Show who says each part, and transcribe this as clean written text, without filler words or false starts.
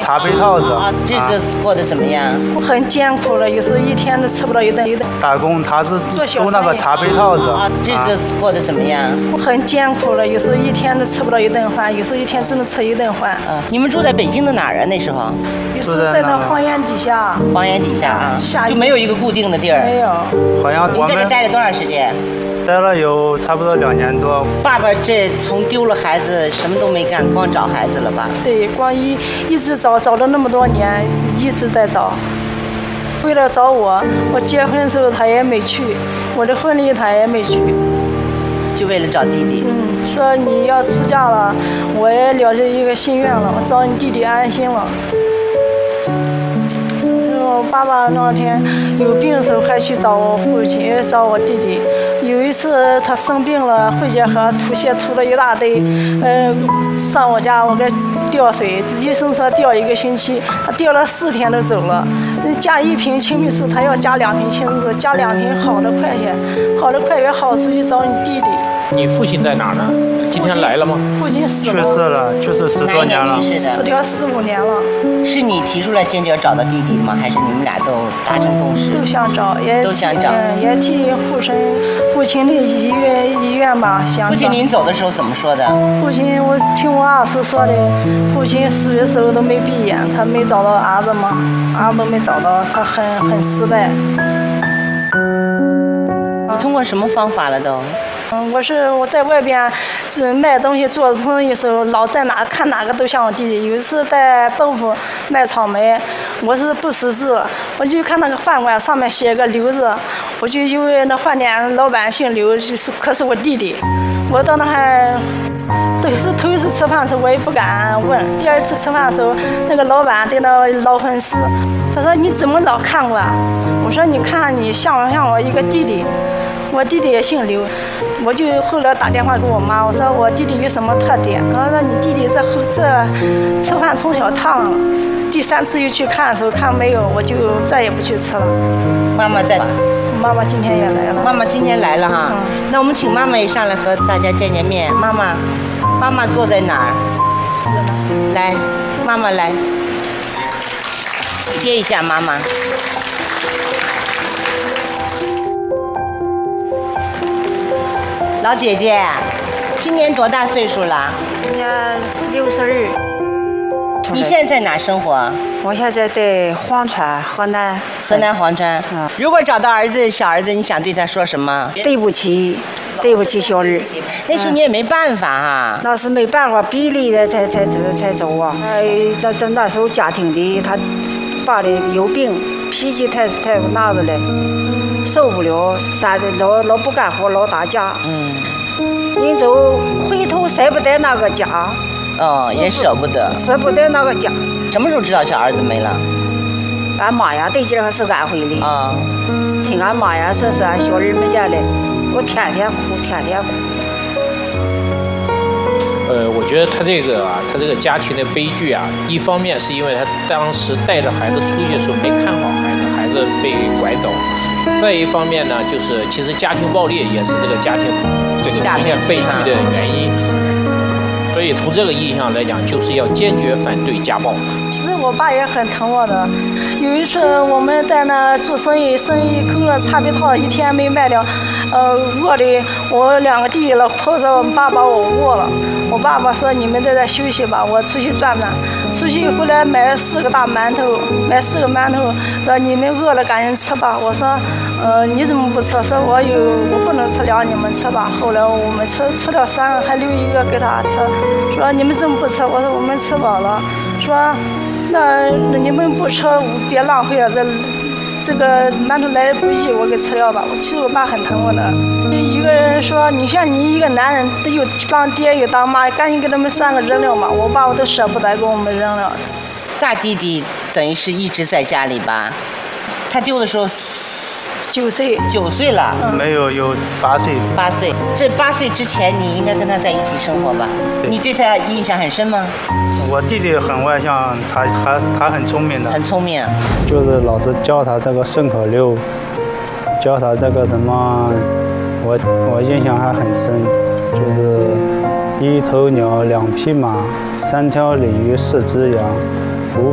Speaker 1: 茶杯套子。
Speaker 2: 日子过得怎么样？
Speaker 3: 很艰苦了，有时候一天都吃不到一顿。
Speaker 1: 打工他是做那个茶杯套子。
Speaker 2: 日子过得怎么样？
Speaker 3: 很艰苦了，有时候一天都吃不到一顿饭，有时候一天只能吃一顿饭。
Speaker 2: 你们住在北京的哪儿啊？那时候？
Speaker 3: 有时候在那荒原底下。
Speaker 2: 荒原底下啊，就没有一个固定的地儿。
Speaker 3: 没有。
Speaker 1: 好像
Speaker 2: 你在这待了多长时间？
Speaker 1: 待了有差不多2年多。
Speaker 2: 爸爸这从丢了孩子什么都没干，光找孩子了吧？
Speaker 3: 对，光一直找了那么多年，一直在找。为了找我结婚的时候他也没去，我的婚礼他也没去，
Speaker 2: 就为了找弟弟。
Speaker 3: 说你要出嫁了，我也了这一个心愿了，我找你弟弟安心了。我爸爸那天有病的时候还去找我父亲，找我弟弟。有一次他生病了，肺结核吐血吐了一大堆，上我家我给吊水，医生说吊1个星期，他吊了4天都走了。加1瓶青霉素，他要加2瓶青霉素，加2瓶好的快些，好的快些好出去找你弟弟。
Speaker 4: 你父亲在哪儿呢？今天来了吗？
Speaker 3: 父亲死了，
Speaker 1: 去世了，去世10多年了，
Speaker 3: 死掉4、5年了。
Speaker 2: 是你提出来坚决要找到弟弟吗？还是你们俩都达成共识？
Speaker 3: 都想找，
Speaker 2: 都想找，
Speaker 3: 也替父亲的遗愿吧，想找。
Speaker 2: 父亲临走的时候怎么说的？
Speaker 3: 父亲，我听我二叔说的，父亲死的时候都没闭眼，他没找到儿子嘛，儿子都没找到，他很失败。
Speaker 2: 你通过什么方法了都？
Speaker 3: 我在外边卖东西做生意的时候，老在看哪个都像我弟弟。有一次在东府卖草莓，我是不识字，我就看那个饭馆上面写个刘字，我就以为那饭店老板姓刘，可是我弟弟。我到那还都是头一次吃饭的时候，我也不敢问。第2次吃饭的时候，那个老板对那老粉丝，他说你怎么老看我啊？我说你看你像不像我一个弟弟？我弟弟也姓刘，我就后来打电话给我妈，我说我弟弟有什么特点？她说你弟弟这吃饭从小烫了。第3次又去看的时候，看没有，我就再也不去吃了。
Speaker 2: 妈妈在。
Speaker 3: 妈妈今天也来了。
Speaker 2: 妈妈今天来了哈。那我们请妈妈也上来和大家见面。妈妈坐在哪儿？来，妈妈来，接一下妈妈。老姐姐，今年多大岁数了？
Speaker 5: 今年62。
Speaker 2: 你现在在哪生活？
Speaker 5: 我现在在黄川，河南
Speaker 2: 黄川。如果找到小儿子，你想对他说什么？
Speaker 5: 对不起，小儿。
Speaker 2: 那时候你也没办法哈。
Speaker 5: 那是没办法，逼离的才走啊。那时候家庭的他爸的有病，脾气太那子了。受不了，老不干活，老打架。人走回头舍不得那个家。
Speaker 2: 也舍不得
Speaker 5: 那个家。
Speaker 2: 什么时候知道小儿子没了？
Speaker 5: 俺妈呀，对劲儿是安徽的。听俺妈呀说是俺小儿没家的，我天天哭。
Speaker 4: 我觉得他这个家庭的悲剧啊，一方面是因为他当时带着孩子出去的时候没看好孩子被拐走。再一方面呢，就是其实家庭暴力也是这个家庭出现悲剧的原因。所以从这个意义上来讲，就是要坚决反对家暴。
Speaker 3: 其实我爸也很疼我的。有一次我们在那做生意抠了茶杯套，1天没卖掉，饿的我2个弟弟老婆说我爸把我饿了。我爸爸说你们在这休息吧，我出去转转。出去回来买了4个大馒头，说你们饿了赶紧吃吧。我说你怎么不吃？说我不能吃2，你们吃吧。后来我们吃了3个，还留1个给他吃。说你们怎么不吃？我说我们吃饱了。说那你们不吃别浪费了，这个馒头来不及，我给吃了吧。其实我爸很疼我的。一个人说你像你一个男人又当爹又当妈，赶紧给他们3个扔了嘛。我爸我都舍不得给我们扔了。
Speaker 2: 大弟弟等于是一直在家里吧？他丢的时候
Speaker 3: 9岁。
Speaker 2: 9岁了？
Speaker 1: 没有8岁。
Speaker 2: 8岁，这8岁之前你应该跟他在一起生活吧？你对他印象很深吗？
Speaker 1: 我弟弟很外向，他很聪明的。
Speaker 2: 很聪明。
Speaker 1: 就是老师教他这个顺口溜，教他这个什么，我印象还很深，就是1头鸟2匹马，3条鲤鱼4只羊。